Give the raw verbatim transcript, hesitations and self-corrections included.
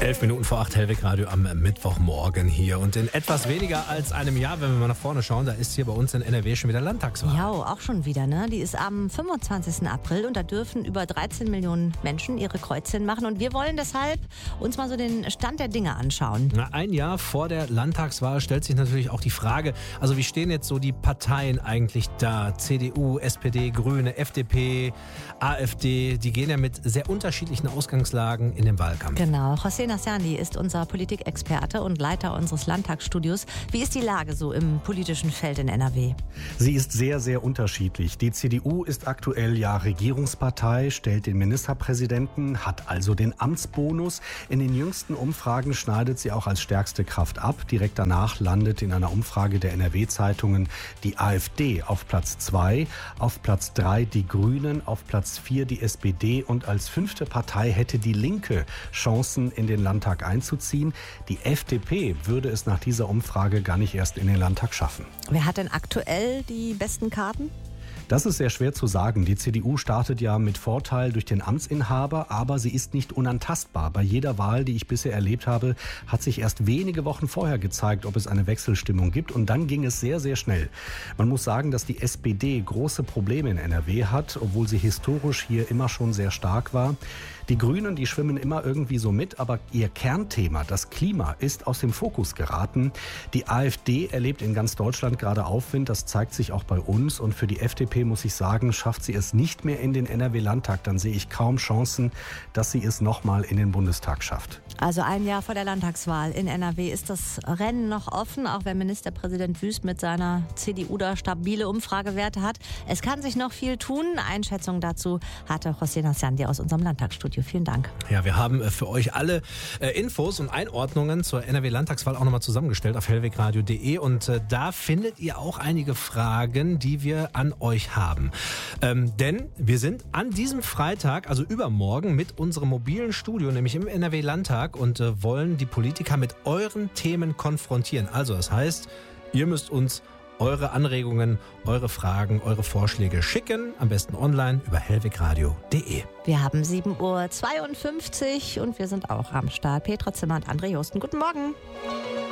Elf Minuten vor acht, Hellweg Radio am Mittwochmorgen hier. Und in etwas weniger als einem Jahr, wenn wir mal nach vorne schauen, da ist hier bei uns in N R W schon wieder Landtagswahl. Ja, auch schon wieder, ne? Die ist am fünfundzwanzigsten April und da dürfen über dreizehn Millionen Menschen ihre Kreuzchen machen. Und wir wollen deshalb uns mal so den Stand der Dinge anschauen. Na, ein Jahr vor der Landtagswahl stellt sich natürlich auch die Frage, also wie stehen jetzt so die Parteien eigentlich da? C D U, S P D, Grüne, F D P, A f D, die gehen ja mit sehr unterschiedlichen Ausgangslagen in den Wahlkampf. Genau, José Nassiani ist unser Politikexperte und Leiter unseres Landtagsstudios. Wie ist die Lage so im politischen Feld in N R W? Sie ist sehr, sehr unterschiedlich. Die C D U ist aktuell ja Regierungspartei, stellt den Ministerpräsidenten, hat also den Amtsbonus. In den jüngsten Umfragen schneidet sie auch als stärkste Kraft ab. Direkt danach landet in einer Umfrage der N R W-Zeitungen die A f D auf Platz zwei, auf Platz drei die Grünen, auf Platz vier die S P D und als fünfte Partei hätte die Linke Chancen in den Landtag einzuziehen. Die F D P würde es nach dieser Umfrage gar nicht erst in den Landtag schaffen. Wer hat denn aktuell die besten Karten? Das ist sehr schwer zu sagen. Die C D U startet ja mit Vorteil durch den Amtsinhaber, aber sie ist nicht unantastbar. Bei jeder Wahl, die ich bisher erlebt habe, hat sich erst wenige Wochen vorher gezeigt, ob es eine Wechselstimmung gibt. Und dann ging es sehr, sehr schnell. Man muss sagen, dass die S P D große Probleme in N R W hat, obwohl sie historisch hier immer schon sehr stark war. Die Grünen, die schwimmen immer irgendwie so mit, aber ihr Kernthema, das Klima, ist aus dem Fokus geraten. Die A f D erlebt in ganz Deutschland gerade Aufwind, das zeigt sich auch bei uns. Und für die F D P, muss ich sagen, schafft sie es nicht mehr in den N R W-Landtag. Dann sehe ich kaum Chancen, dass sie es nochmal in den Bundestag schafft. Also ein Jahr vor der Landtagswahl in N R W ist das Rennen noch offen, auch wenn Ministerpräsident Wüst mit seiner C D U da stabile Umfragewerte hat. Es kann sich noch viel tun. Einschätzung dazu hatte José Nassiani aus unserem Landtagsstudio. Vielen Dank. Ja, wir haben für euch alle äh, Infos und Einordnungen zur N R W-Landtagswahl auch nochmal zusammengestellt auf hellwegradio punkt de und äh, da findet ihr auch einige Fragen, die wir an euch haben. Ähm, denn wir sind an diesem Freitag, also übermorgen, mit unserem mobilen Studio, nämlich im N R W-Landtag und äh, wollen die Politiker mit euren Themen konfrontieren. Also das heißt, ihr müsst uns eure Anregungen, eure Fragen, eure Vorschläge schicken. Am besten online über hellwegradio punkt de. Wir haben sieben Uhr zweiundfünfzig und wir sind auch am Start. Petra Zimmer und André Josten. Guten Morgen.